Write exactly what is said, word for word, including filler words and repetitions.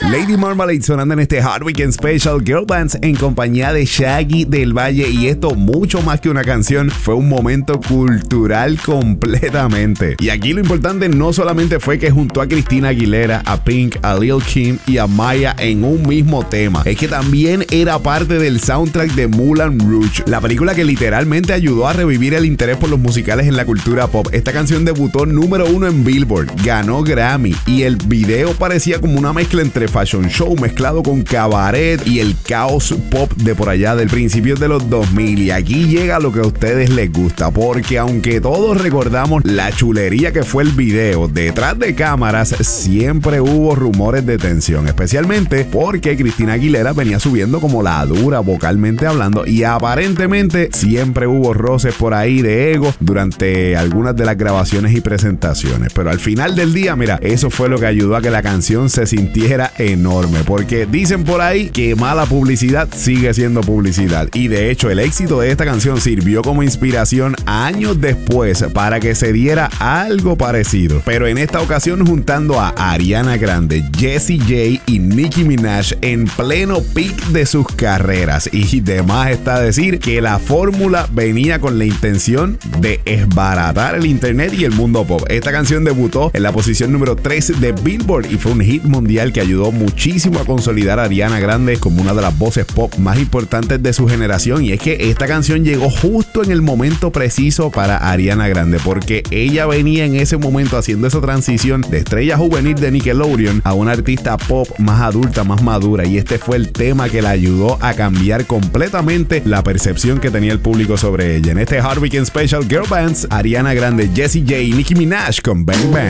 Lady Marmalade sonando en este Hot Weekend Special Girl Bands en compañía de Shaggy del Valle. Y esto, mucho más que una canción, fue un momento cultural completamente. Y aquí lo importante no solamente fue que juntó a Christina Aguilera, a Pink, a Lil Kim y a Maya en un mismo tema, es que también era parte del soundtrack de Moulin Rouge, la película que literalmente ayudó a revivir el interés por los musicales en la cultura pop. Esta canción debutó número uno en Billboard, ganó Grammy y el video parecía como una mezcla entre fashion show mezclado con cabaret y el caos pop de por allá del principio de los dos mil. Y aquí llega lo que a ustedes les gusta, porque aunque todos recordamos la chulería que fue el video, detrás de cámaras siempre hubo rumores de tensión, especialmente porque Christina Aguilera venía subiendo como la dura vocalmente hablando y aparentemente siempre hubo roces por ahí de ego durante algunas de las grabaciones y presentaciones. Pero al final del día, mira, eso fue lo que ayudó a que la canción se sintiera enorme, porque dicen por ahí que mala publicidad sigue siendo publicidad, y de hecho el éxito de esta canción sirvió como inspiración años después para que se diera algo parecido, pero en esta ocasión juntando a Ariana Grande, Jessie J y Nicki Minaj en pleno peak de sus carreras. Y de más está decir que la fórmula venía con la intención de esbaratar el internet y el mundo pop. Esta canción debutó en la posición número tres de Billboard y fue un hit mundial que ayudó muchísimo a consolidar a Ariana Grande como una de las voces pop más importantes de su generación. Y es que esta canción llegó justo en el momento preciso para Ariana Grande, porque ella venía en ese momento haciendo esa transición de estrella juvenil de Nickelodeon a una artista pop más adulta, más madura, y este fue el tema que la ayudó a cambiar completamente la percepción que tenía el público sobre ella. En este Hot Weekend Special Girl Bands, Ariana Grande, Jessie J y Nicki Minaj con Bang Bang.